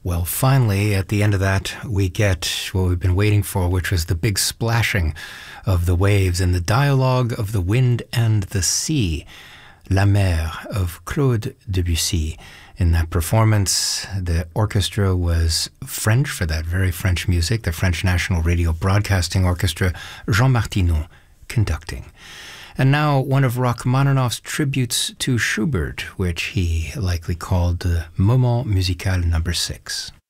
Well, finally, at the end of that, we get what we've been waiting for, which was the big splashing of the waves and the dialogue of the wind and the sea, La Mer of Claude Debussy. In that performance, the orchestra was French, for that very French music, the French National Radio Broadcasting Orchestra, Jean Martineau conducting. And now one of Rachmaninoff's tributes to Schubert, which he likely called the Moment Musical No. 6.